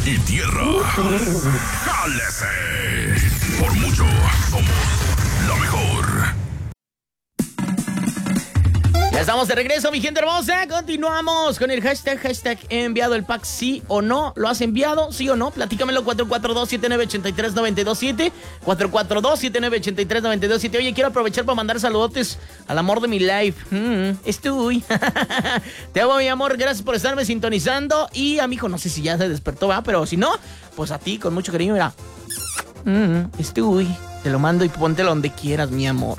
y tierra. ¡Jálese! Por mucho, somos la mejor. Ya estamos de regreso, mi gente hermosa. Continuamos con el hashtag he enviado el pack, sí o no. ¿Lo has enviado? ¿Sí o no? Platícamelo, 442-7983-927. 442-7983-927. Oye, quiero aprovechar para mandar saludotes al amor de mi life. Estoy. Te amo, mi amor. Gracias por estarme sintonizando. Y a mi hijo, no sé si ya se despertó, ¿verdad? Pero si no, pues a ti, con mucho cariño, mira. Estoy. Te lo mando y póntelo donde quieras, mi amor.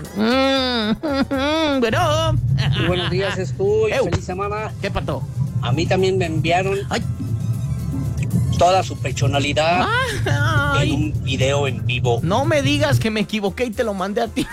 Bueno. Muy buenos días, estoy. Feliz semana. ¿Qué pasó? A mí también me enviaron toda su pechonalidad en un video en vivo. No me digas que me equivoqué y te lo mandé a ti.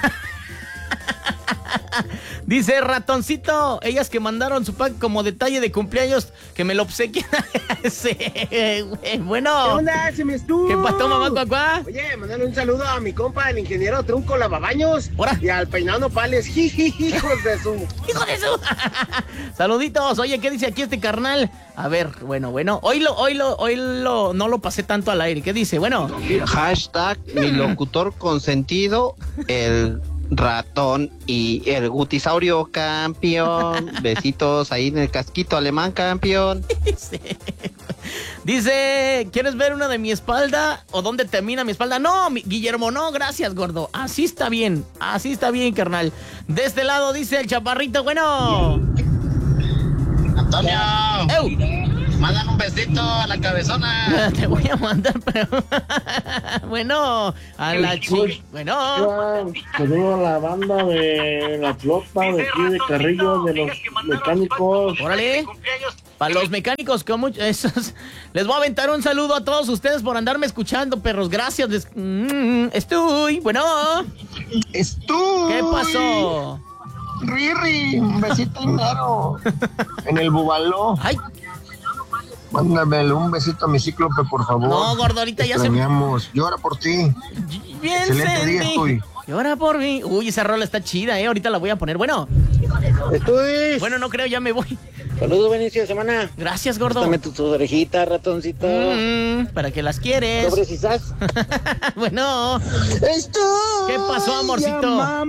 Dice Ratoncito, ellas que mandaron su pack como detalle de cumpleaños, que me lo obsequian. Sí, bueno. ¿Qué onda? ¿Se me estuvo? ¿Qué pasó, mamá cuacuá? Oye, mandale un saludo a mi compa, el ingeniero Trunco Lavabaños. ¿Ora? Y al Peinado Pales. Hijos de su... ¡Hijo de su! Saluditos. Oye, ¿qué dice aquí este carnal? A ver, bueno. Hoy no lo pasé tanto al aire. ¿Qué dice? Bueno. Hashtag mi locutor consentido, el ratón y el gutisaurio campeón. Besitos ahí en el casquito alemán, campeón. Sí. Dice, ¿quieres ver una de mi espalda? ¿O dónde termina mi espalda? No, Guillermo, no, gracias, gordo. Así está bien, carnal. De este lado dice el chaparrito, bueno. Antonio, mandan un besito a la cabezona. Te voy a mandar, pero... Bueno, a la chica. Bueno. Saludo a la banda de la flota de aquí de Carrillo, de los mecánicos. Órale. Para los mecánicos, como esos, les voy a aventar un saludo a todos ustedes por andarme escuchando, perros. Gracias. Estoy. Bueno. Estoy. ¿Qué pasó? Riri, un besito primero. En el bubaló. Ay. Mándame un besito a mi cíclope, por favor. No, gordo, ahorita ya extrañamos. Llora por ti. Bien, excelente día, estoy. Llora por mí. Uy, esa rola está chida, ahorita la voy a poner. Bueno. Estoy. Bueno, no creo, ya me voy. Saludos, buen inicio de semana. Gracias, gordo. Dame tus orejitas, ratoncito. ¿Para qué las quieres? Sobre quizás. Bueno. Estoy. ¿Qué pasó, amorcito?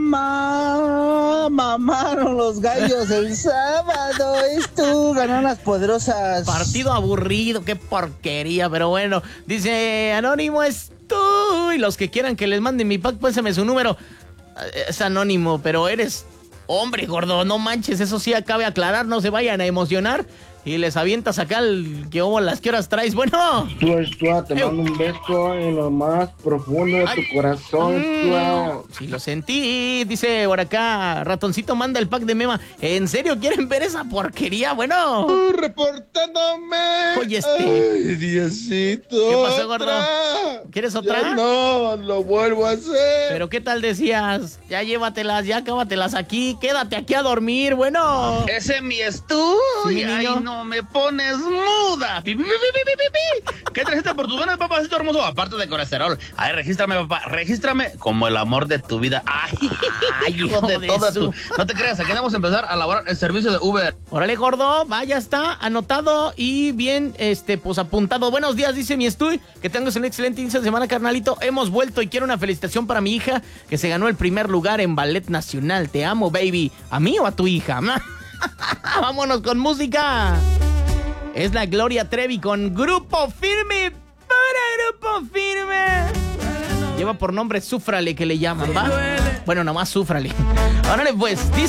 Mamaron los gallos el sábado. Ganan las poderosas. Partido aburrido, qué porquería, pero bueno. Dice Anónimo, estoy. Los que quieran que les mande mi pack, pésame su número. Es anónimo, pero eres... Hombre, gordo, no manches, eso sí acabe aclarar, no se vayan a emocionar y les avientas acá el que las que horas traes. Bueno. Tú, te mando un beso en lo más profundo de tu corazón, Sí, lo sentí. Dice por acá, Ratoncito manda el pack de Mema. ¿En serio quieren ver esa porquería? Bueno. Reportándome. Oye, Ay, Diosito. ¿Qué pasó, gordo? ¿Quieres otra? Ya no, lo vuelvo a hacer. Pero ¿qué tal decías? Ya llévatelas, ya acábatelas aquí. Quédate aquí a dormir, bueno. Ese es mi estudio. Sí, mi niño. Ay, no me pones muda. ¿Qué trajiste por tus venas, papacito hermoso? Aparte de colesterol. Ay, regístrame, papá. Regístrame como el amor de tu vida. Ay, hijo de toda tu... No te creas, aquí vamos a empezar a elaborar el servicio de Uber. Órale, gordo, vaya, está anotado y bien, pues apuntado. Buenos días, dice mi estudio. Que tengas un excelente inicio de semana, carnalito. Hemos vuelto y quiero una felicitación para mi hija que se ganó el primer lugar en Ballet Nacional. Te amo, baby. ¿A mí o a tu hija? Vámonos con música. Es la Gloria Trevi con Grupo Firme. Para Grupo Firme. Lleva por nombre Súfrale, que le llaman, ¿va? Bueno, nomás Súfrale. Órale, pues, dice...